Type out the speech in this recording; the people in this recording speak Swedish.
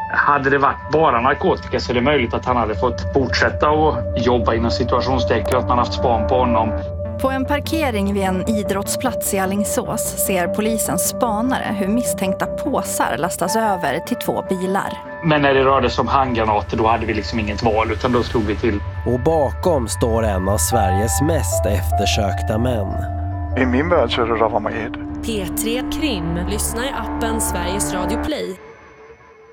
Hade det varit bara narkotika så är det möjligt att han hade fått fortsätta att jobba inom situationstecken, att man haft span på honom. På en parkering vid en idrottsplats i Alingsås ser polisens spanare hur misstänkta påsar lastas över till 2 bilar. Men när det rörde sig om handgranater då hade vi liksom inget val utan då slog vi till. Och bakom står en av Sveriges mest eftersökta män. I min värld så är det Rawa Majed. P3 Krim. Lyssna i appen Sveriges Radio Play.